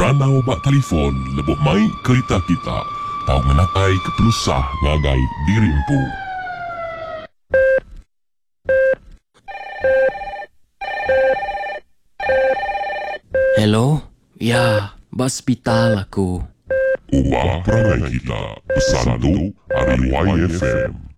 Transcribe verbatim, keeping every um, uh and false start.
nanau bak telefon lebih mai kereta kita. Tahu menakai kepelusah ngagai diri empu. Hello? Ya, bak hospital aku. Ubah perangai kita. Pesan tu hari Y F M.